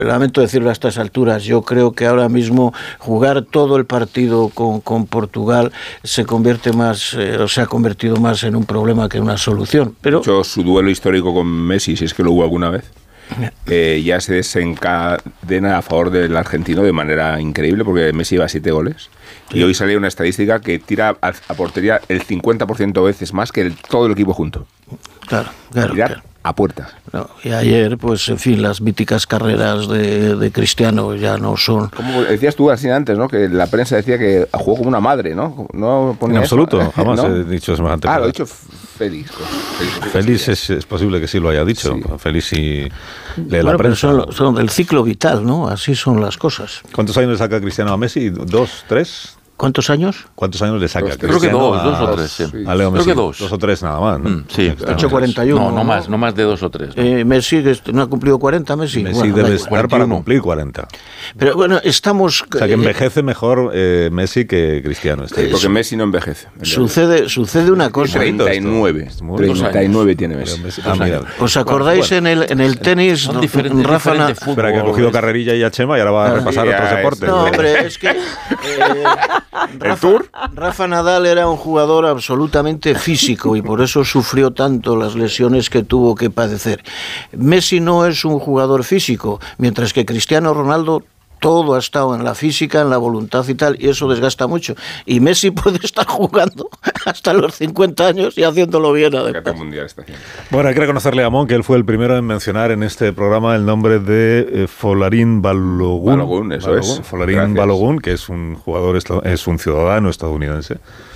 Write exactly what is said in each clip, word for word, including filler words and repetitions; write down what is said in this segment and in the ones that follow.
lamento decirlo a estas alturas, yo creo que ahora mismo jugar todo el partido con, con Portugal se convierte más, eh, o se ha convertido más en un problema que en una solución. Pero de hecho, su duelo histórico con Messi, si es que lo hubo alguna vez, eh, ya se desencadena a favor del argentino de manera increíble, porque Messi lleva siete goles. Sí. Y hoy sale una estadística que tira a, a portería el cincuenta por ciento veces más que el, todo el equipo junto. Claro, claro. Tirar claro. a puerta. No, y ayer, pues, en fin, las míticas carreras de, de Cristiano ya no son... Como decías tú así antes, ¿no? Que la prensa decía que jugó como una madre, ¿no? No en absoluto, eso, jamás ¿no? he dicho semejante. Ah, lo ha dicho Félix. Félix, Félix es, es posible que sí lo haya dicho. Sí. Félix y lee bueno, la prensa. Son, son del ciclo vital, ¿no? Así son las cosas. ¿Cuántos años le saca Cristiano a Messi? ¿Dos? ¿Tres? ¿Cuántos años? ¿Cuántos años le saca? Dos, creo que dos, dos o tres. Sí. A Leo Messi. Creo que dos. Dos o tres nada más, ¿no? Mm, sí. ocho cuarenta y uno. No, no más, no más de dos o tres. ¿No? Eh, Messi, ¿no ha cumplido cuarenta, Messi? Messi bueno, debe estar para cumplir cuarenta. Pero bueno, estamos... O sea, que envejece mejor eh, Messi que Cristiano. Sí, porque Messi no envejece. Sucede, sucede una cosa... treinta y nueve. treinta y nueve tiene Messi. Messi ah, mira. ¿Os acordáis bueno, bueno. en el en el tenis? Son diferentes, Rafa diferentes fútbol. Espera, que ha cogido carrerilla y a Chema y ahora va a repasar ah, otros ya, deportes. No, hombre, es que... Eh, ¿El Tour? Rafa Nadal era un jugador absolutamente físico y por eso sufrió tanto las lesiones que tuvo que padecer. Messi no es un jugador físico, mientras que Cristiano Ronaldo todo ha estado en la física, en la voluntad y tal, y eso desgasta mucho. Y Messi puede estar jugando hasta los cincuenta años y haciéndolo bien, además. Mundial está haciendo. Bueno, hay que reconocerle a Amón que él fue el primero en mencionar en este programa el nombre de eh, Folarin Balogun. Balogun, eso Balogun, es. Folarin Gracias. Balogun, que es un jugador, es un ciudadano estadounidense.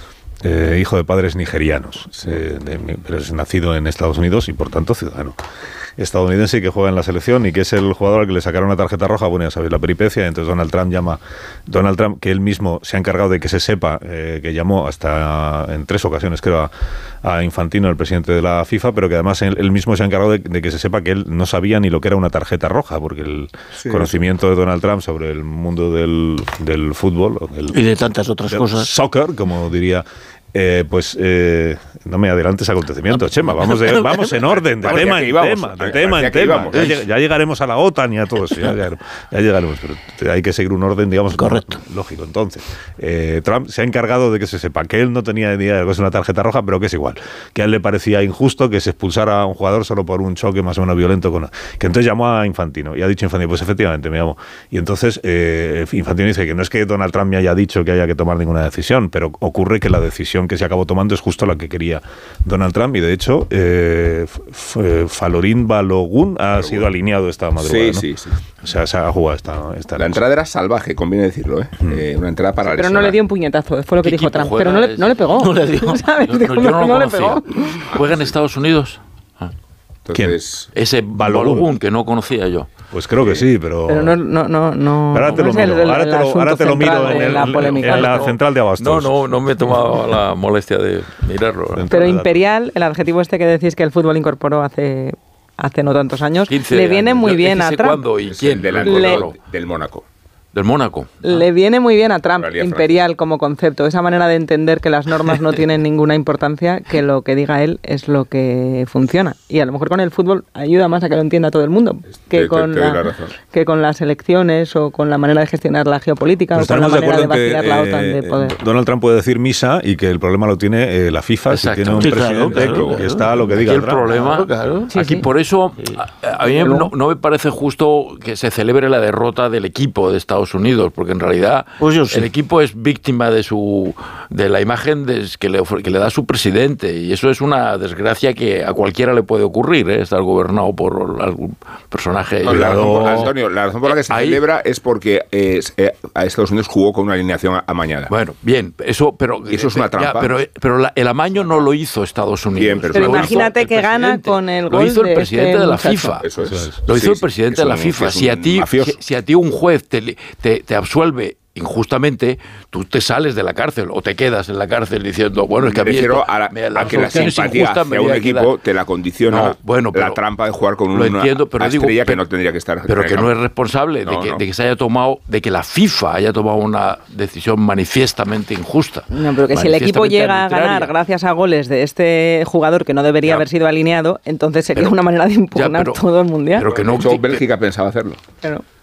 Eh, hijo de padres nigerianos, eh, de, pero es nacido en Estados Unidos y por tanto ciudadano estadounidense y que juega en la selección y que es el jugador al que le sacaron una tarjeta roja. Bueno, ya sabéis la peripecia. Entonces Donald Trump llama, Donald Trump, que él mismo se ha encargado de que se sepa, eh, que llamó hasta en tres ocasiones creo a, a Infantino, el presidente de la FIFA, pero que además él, él mismo se ha encargado de, de que se sepa que él no sabía ni lo que era una tarjeta roja, porque el sí, conocimiento sí. de Donald Trump sobre el mundo del, del fútbol del, y de tantas otras cosas, soccer, como diría Eh, pues eh, no me adelantes acontecimientos, Chema, vamos, de, vamos en orden, de tema en tema, de tema en tema. Ya, ya llegaremos a la OTAN y a todo eso, ya, ya, ya llegaremos, pero hay que seguir un orden, digamos, correcto. Lógico. Entonces, eh, Trump se ha encargado de que se sepa que él no tenía idea de que es una tarjeta roja, pero que es igual, que a él le parecía injusto que se expulsara a un jugador solo por un choque más o menos violento, con que entonces llamó a Infantino y ha dicho Infantino, pues efectivamente me llamó. Y entonces eh, Infantino dice que no es que Donald Trump me haya dicho que haya que tomar ninguna decisión, pero ocurre que la decisión que se acabó tomando es justo la que quería Donald Trump y de hecho eh, Folarin Balogun ha sido alineado esta madrugada, sí, ¿no? sí, sí. O sea, se ha jugado esta, esta la entrada era salvaje, conviene decirlo, ¿eh? Mm. eh una entrada para sí, pero no le dio un puñetazo, fue lo que dijo Trump, pero no le, no le pegó. No le dio. ¿Sabes? Yo, no, yo no, no le pegó. ¿Juega en Estados Unidos? Ah. Entonces, ¿quién? Ese Balogun que no conocía yo. Pues creo que sí, pero... Pero no... no, no, no ahora te lo no miro, el, el, ahora, te lo, ahora te lo miro en, el, la en, en la central de Abastos. No, no, no me he tomado la molestia de mirarlo. ¿Eh? Pero imperial, el adjetivo este que decís que el fútbol incorporó hace, hace no tantos años, le viene años. muy bien a Trump. ¿Cuándo y quién? De la, le, del Mónaco. Del Mónaco. Le viene muy bien a Trump, imperial como concepto, esa manera de entender que las normas no tienen ninguna importancia, que lo que diga él es lo que funciona. Y a lo mejor con el fútbol ayuda más a que lo entienda todo el mundo que, te, con, te, te la, la que con las elecciones o con la manera de gestionar la geopolítica o con la manera de, de vaciar que, la OTAN de poder. Donald Trump puede decir misa y que el problema lo tiene eh, la FIFA. Exacto. Si tiene un sí, presidente claro, claro, que claro. está lo que diga aquí el Trump. Problema, claro. Sí, aquí sí. Por eso a, a mí no, no me parece justo que se celebre la derrota del equipo de Estados Unidos, porque en realidad pues sí. el equipo es víctima de su de la imagen de, que, le, que le da su presidente y eso es una desgracia que a cualquiera le puede ocurrir, ¿eh? Estar gobernado por algún personaje. No, la razón por, Antonio, la razón por la que se ahí, celebra es porque eh, eh, a Estados Unidos jugó con una alineación amañada. Bueno, bien, eso, pero eso es una trampa. Ya, pero pero la, el amaño no lo hizo Estados Unidos. Bien, pero, pero imagínate que gana con el gol lo hizo el presidente este de la muchacho. FIFA. Eso es. Lo hizo sí, el presidente sí, de la un, FIFA. Si a ti si, si a ti un juez te, te, te absuelve injustamente, tú te sales de la cárcel o te quedas en la cárcel diciendo, bueno, es que a mí refiero esto, a, la, me, la a que la simpatía hacia un equipo te la condiciona no, bueno, pero, la trampa de jugar con una entiendo, pero estrella digo, que no tendría que estar. Pero que no es responsable no, de, que, no. de que se haya tomado, de que la FIFA haya tomado una decisión manifiestamente injusta. No, pero que si el equipo llega arbitraria. a ganar gracias a goles de este jugador que no debería ya. haber sido alineado, entonces sería pero, una manera de impugnar ya, pero, todo el mundial. Pero que no. De hecho, Bélgica pensaba hacerlo. Pero,